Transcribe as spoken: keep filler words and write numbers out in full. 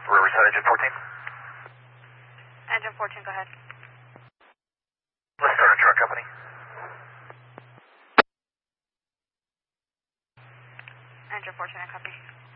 Riverside Engine fourteen. Engine fourteen, go ahead. Let's start a truck company. Engine fourteen, I copy.